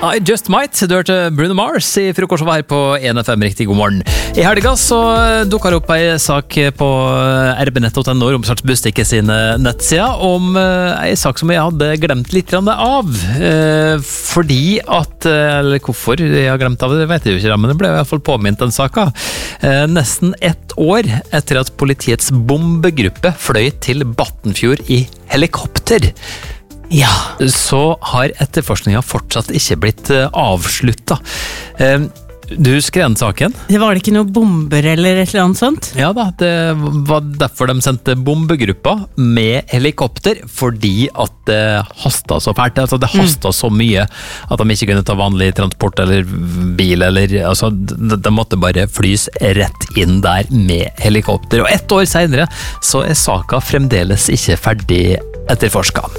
I Just Might, du hørte Bruno Mars I frokost her på 1FM. Riktig god morgen. I helga så dukker opp en sak på rbnett.no, Romsdals Budstikke sine nettsider, om en sak som jeg hadde glemt litt av. Fordi at, eller hvorfor jeg har glemt av det, vet jeg jo ikke, men det ble I hvert fall påminnet den saka. Nesten 1 år etter at politiets bombegruppe fløy til Battenfjord I helikopter. Ja, så har etterforskningen fortsatt ikke blitt avsluttet. Du husker den saken? Det var det ikke noen bomber eller et eller annet sånt? Ja da, det var derfor de sendte bombegruppa med helikopter, fordi at det hastet så fælt. Altså det hastet så mye at de ikke kunne ta vanlig transport eller bil, eller, altså de måtte bare flys rett inn der med helikopter. Og 1 år senere så saka fremdeles ikke ferdig etterforsket.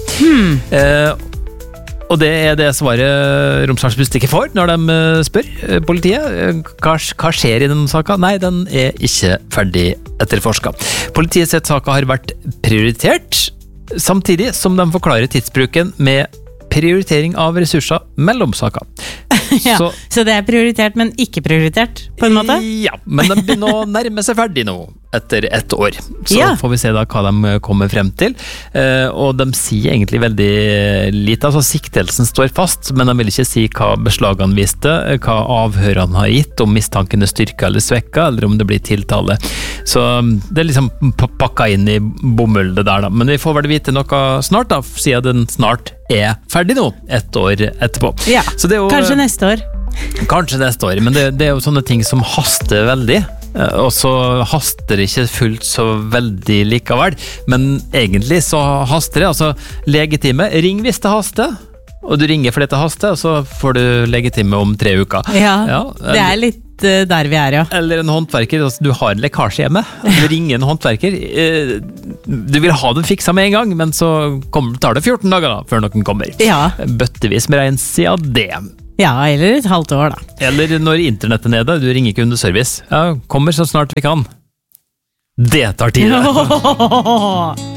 Og det det svaret Romsdals Budstikke får når de spør politiet. Hva skjer I denne saka? Nei, den ikke ferdig etterforsket. Politiets saka har vært prioritert, samtidig som de forklarer tidsbruken med prioritering av ressurser mellom saker. Ja, så det prioritert, men ikke prioritert, på en måte? Ja, men de begynner å nærme seg ferdig nå, etter 1 år. Så får vi se da hva de kommer frem til. Og de sier egentlig veldig lite, altså siktelsen står fast, men de vil ikke si hva beslagene viste, hva avhørene har gitt, om mistanken styrket eller svekket, eller om det blir tiltale. Så det liksom pakket inn I bomull det der da. Men vi får vel vite noe snart da, siden den snart ferdig nå, 1 år etterpå. Ja, så det jo, kanskje neste år. Kanskje neste år, men det jo sånne ting som haster veldig, og så haster det ikke fullt så veldig likevel, men egentlig så haster det, altså legetime, ring hvis det haster, og du ringer fordi det haster, og så får du legetime om 3 uker. Ja, det litt der vi ja. Eller en håndverker, altså du har en lekkasje hjemme, du ringer en håndverker, du vil ha den fiksa med en gang, men så tar det 14 dager da, før noen kommer. Ja. Bøttevis med regn siden det. Ja, eller et halvt år da. Eller når internettet nede, du ringer kundeservice. Ja, kommer så snart vi kan. Det tar tid.